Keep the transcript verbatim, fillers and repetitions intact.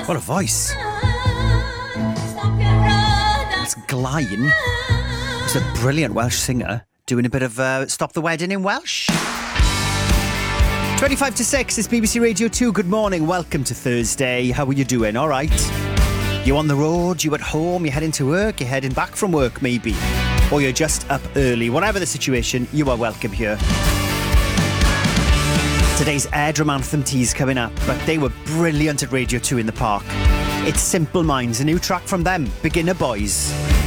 What a voice. It's Glyne. It's a brilliant Welsh singer doing a bit of uh, Stop the Wedding in Welsh. twenty-five to six, it's B B C Radio two. Good morning, welcome to Thursday. How are you doing? All right. You on the road, you at home, you're heading to work, you're heading back from work maybe. Or you're just up early. Whatever the situation, you are welcome here. Today's Airdrum Anthem teas coming up, but they were brilliant at Radio two in the Park. It's Simple Minds, a new track from them, Beginner Boys.